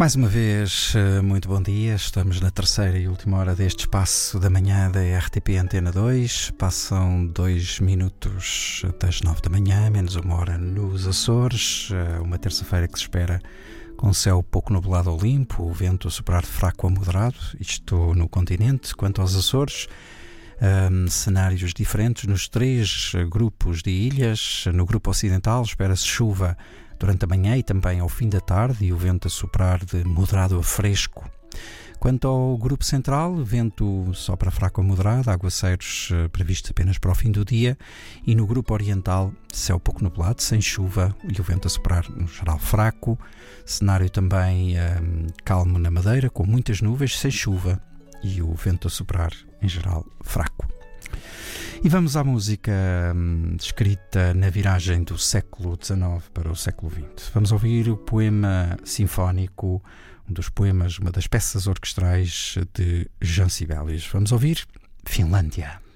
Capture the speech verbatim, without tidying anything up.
Mais uma vez, muito bom dia. Estamos na terceira e última hora deste espaço da manhã da R T P Antena dois. Passam dois minutos das nove da manhã, menos uma hora nos Açores. Uma terça-feira que se espera com céu pouco nublado ou limpo, o vento a soprar de fraco a moderado, isto no continente. Quanto aos Açores, um, cenários diferentes nos três grupos de ilhas. No grupo ocidental espera-se chuva durante a manhã e também ao fim da tarde, e o vento a soprar de moderado a fresco. Quanto ao grupo central, vento sopra fraco a moderado, aguaceiros previstos apenas para o fim do dia, e no grupo oriental, céu pouco nublado, sem chuva, e o vento a soprar no geral fraco. Cenário também um, calmo na Madeira, com muitas nuvens, sem chuva, e o vento a soprar em geral fraco. E vamos à música hum, escrita na viragem do século dezenove para o século vinte. Vamos ouvir o poema sinfónico, um dos poemas, uma das peças orquestrais de Jean Sibelius. Vamos ouvir Finlândia.